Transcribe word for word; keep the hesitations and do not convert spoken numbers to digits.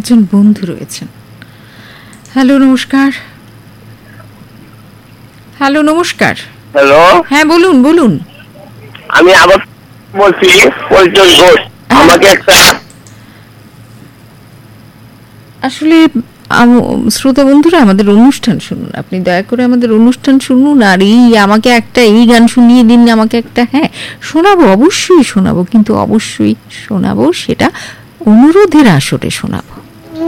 একজন বন্ধু রয়েছেন। হ্যালো, নমস্কার। হ্যালো, নমস্কার। হ্যালো, হ্যাঁ বলুন বলুন। আমি আবার বলছি পরিচয় ঘোষ। আমাকে একটা আসলে শ্রোতা বন্ধুরা, আমাদের অনুষ্ঠান শুনুন, আপনি দয়া করে আমাদের অনুষ্ঠান শুনুন। আর এই আমাকে একটা এই গান শুনিয়ে দিন, আমাকে একটা, হ্যাঁ শোনাবো, অবশ্যই শোনাবো, কিন্তু অবশ্যই শোনাবো সেটা অনুরোধের আসরে শোনাবো।